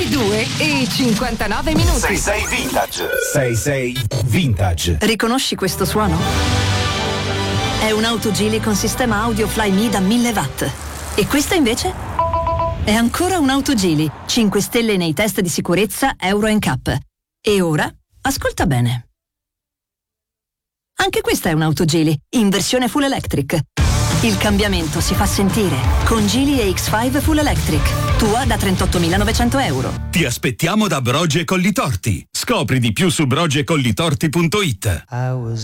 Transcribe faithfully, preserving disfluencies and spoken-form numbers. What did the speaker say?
due e cinquantanove minuti. sei sei Vintage. sei sei Vintage. Riconosci questo suono? È un'auto Geely con sistema audio Flyme da mille watt. E questa invece? È ancora un'auto Geely, cinque stelle nei test di sicurezza Euro N C A P. E ora, ascolta bene. Anche questa è un'auto Geely, in versione full electric. Il cambiamento si fa sentire con Geely E X cinque Full Electric, tua da trentottomilanovecento euro. Ti aspettiamo da Brogi e Collitorti. Scopri di più su brogi e collitorti punto it.